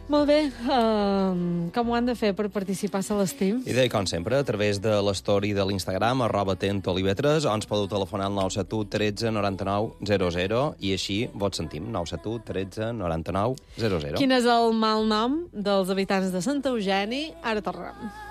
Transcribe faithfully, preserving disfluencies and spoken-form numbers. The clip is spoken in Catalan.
Molt bé. Uh, com ho han de fer per participar a l'Estim? I com sempre, a través de l'story de l'Instagram, arroba tentolivetres, o ens podeu telefonar al nou set u tretze noranta-nou zero zero i així vos sentim. nou set u tretze noranta-nou zero zero. Quin és el mal nom dels habitants de Sant Eugeni? Ara tornem.